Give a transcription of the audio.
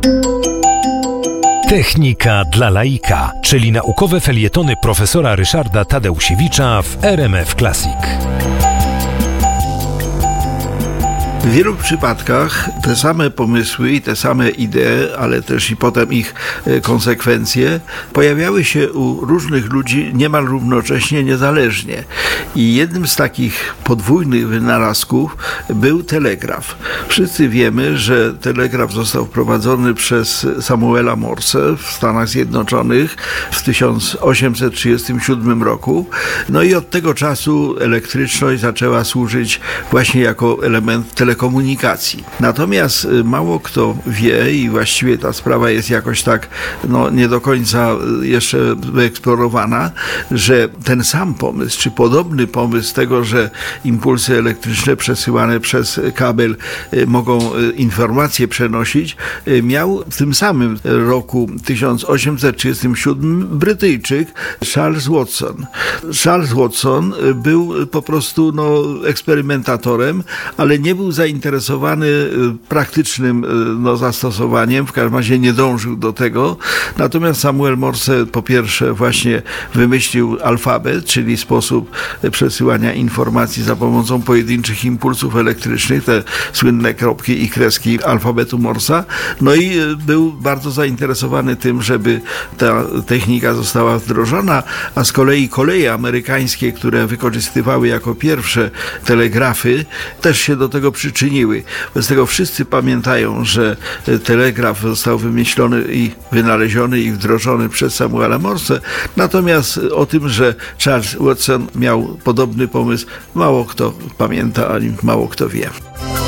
Technika dla laika, czyli naukowe felietony profesora Ryszarda Tadeusiewicza w RMF Classic. W wielu przypadkach te same pomysły i te same idee, ale też i potem ich konsekwencje pojawiały się u różnych ludzi niemal równocześnie, niezależnie. I jednym z takich podwójnych wynalazków był telegraf. Wszyscy wiemy, że telegraf został wprowadzony przez Samuela Morse w Stanach Zjednoczonych w 1837 roku. No i od tego czasu elektryczność zaczęła służyć właśnie jako element telekomunikacji. Natomiast mało kto wie i właściwie ta sprawa jest jakoś tak nie do końca jeszcze wyeksplorowana, że ten sam pomysł, czy podobny pomysł tego, że impulsy elektryczne przesyłane przez kabel mogą informacje przenosić, miał w tym samym roku 1837 Brytyjczyk Charles Watson. Charles Watson był po prostu eksperymentatorem, ale nie był zainteresowany praktycznym zastosowaniem, w każdym razie nie dążył do tego. Natomiast Samuel Morse po pierwsze właśnie wymyślił alfabet, czyli sposób przesyłania informacji za pomocą pojedynczych impulsów elektrycznych, te słynne kropki i kreski alfabetu Morsa. No i był bardzo zainteresowany tym, żeby ta technika została wdrożona, a z kolei koleje amerykańskie, które wykorzystywały jako pierwsze telegrafy, też się do tego przyczyniły. Bez tego wszyscy pamiętają, że telegraf został wymyślony i wynaleziony i wdrożony przez Samuela Morse. Natomiast o tym, że Charles Watson miał podobny pomysł, mało kto pamięta, ani mało kto wie.